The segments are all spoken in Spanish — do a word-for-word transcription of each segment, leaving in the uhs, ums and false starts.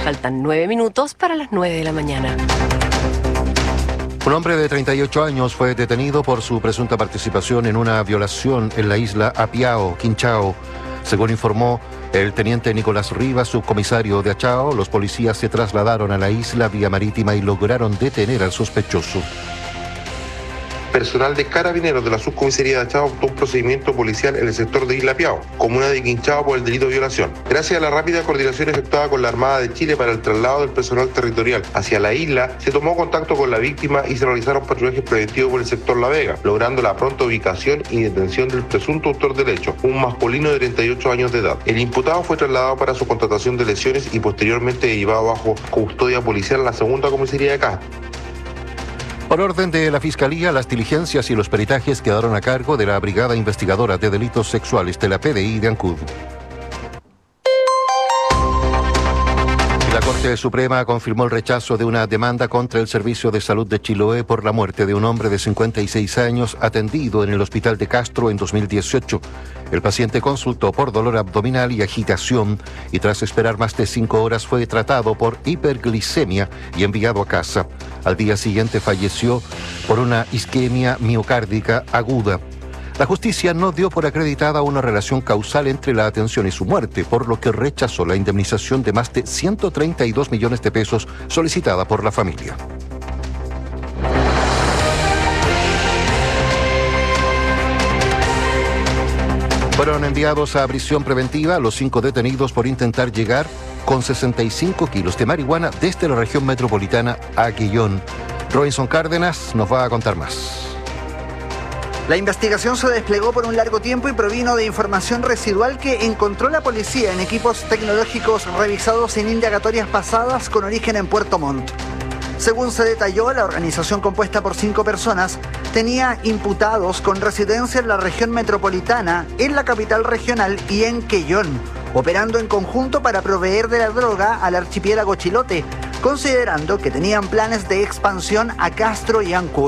Faltan nueve minutos para las nueve de la mañana. Un hombre de treinta y ocho años fue detenido por su presunta participación en una violación en la isla Apiao, Quinchao. Según informó el teniente Nicolás Rivas, subcomisario de Achao, los policías se trasladaron a la isla vía marítima y lograron detener al sospechoso. Personal de Carabineros de la subcomisaría de Achao optó un procedimiento policial en el sector de Isla Apiao, comuna de Quinchao, por el delito de violación. Gracias a la rápida coordinación efectuada con la Armada de Chile para el traslado del personal territorial hacia la isla, se tomó contacto con la víctima y se realizaron patrullajes preventivos por el sector La Vega, logrando la pronta ubicación y detención del presunto autor del hecho, un masculino de treinta y ocho años de edad. El imputado fue trasladado para su constatación de lesiones y posteriormente llevado bajo custodia policial a la segunda comisaría de Castro. Por orden de la Fiscalía, las diligencias y los peritajes quedaron a cargo de la Brigada Investigadora de Delitos Sexuales de la P D I de Ancud. La Corte Suprema confirmó el rechazo de una demanda contra el Servicio de Salud de Chiloé por la muerte de un hombre de cincuenta y seis años atendido en el Hospital de Castro en dos mil dieciocho. El paciente consultó por dolor abdominal y agitación y tras esperar más de cinco horas fue tratado por hiperglicemia y enviado a casa. Al día siguiente falleció por una isquemia miocárdica aguda. La justicia no dio por acreditada una relación causal entre la atención y su muerte, por lo que rechazó la indemnización de más de ciento treinta y dos millones de pesos solicitada por la familia. Fueron enviados a prisión preventiva los cinco detenidos por intentar llegar con sesenta y cinco kilos de marihuana desde la región metropolitana a Quillón. Robinson Cárdenas nos va a contar más. La investigación se desplegó por un largo tiempo y provino de información residual que encontró la policía en equipos tecnológicos revisados en indagatorias pasadas con origen en Puerto Montt. Según se detalló, la organización compuesta por cinco personas tenía imputados con residencia en la región metropolitana, en la capital regional y en Quellón, operando en conjunto para proveer de la droga al archipiélago Chilote, considerando que tenían planes de expansión a Castro y Ancud.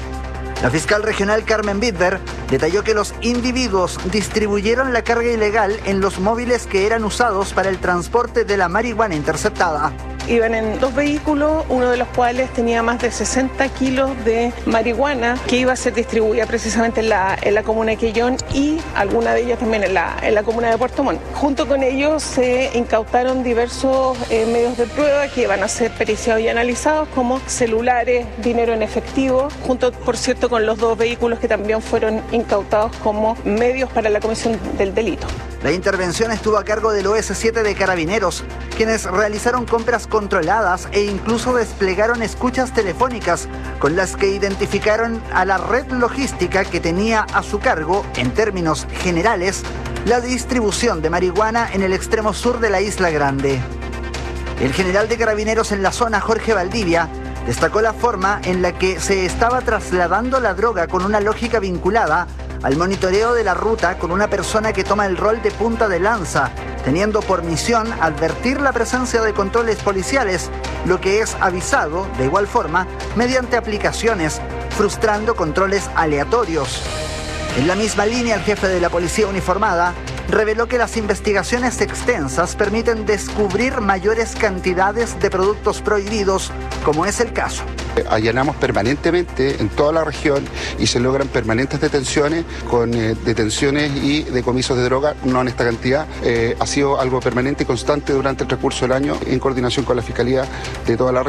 La fiscal regional Carmen Bidder detalló que los individuos distribuyeron la carga ilegal en los móviles que eran usados para el transporte de la marihuana interceptada. Iban en dos vehículos, uno de los cuales tenía más de sesenta kilos de marihuana que iba a ser distribuida precisamente en la, en la comuna de Quellón y alguna de ellas también en la, en la comuna de Puerto Montt. Junto con ellos se incautaron diversos eh, medios de prueba que iban a ser periciados y analizados, como celulares, dinero en efectivo, junto, por cierto, con los dos vehículos que también fueron incautados como medios para la comisión del delito. La intervención estuvo a cargo del O S siete de Carabineros, quienes realizaron compras controladas e incluso desplegaron escuchas telefónicas con las que identificaron a la red logística que tenía a su cargo, en términos generales, la distribución de marihuana en el extremo sur de la Isla Grande. El general de Carabineros en la zona, Jorge Valdivia, destacó la forma en la que se estaba trasladando la droga con una lógica vinculada al monitoreo de la ruta con una persona que toma el rol de punta de lanza, teniendo por misión advertir la presencia de controles policiales, lo que es avisado, de igual forma, mediante aplicaciones, frustrando controles aleatorios. En la misma línea, el jefe de la policía uniformada reveló que las investigaciones extensas permiten descubrir mayores cantidades de productos prohibidos, como es el caso. Allanamos permanentemente en toda la región y se logran permanentes detenciones con eh, detenciones y decomisos de droga, no en esta cantidad. Eh, ha sido algo permanente y constante durante el transcurso del año en coordinación con la Fiscalía de toda la región.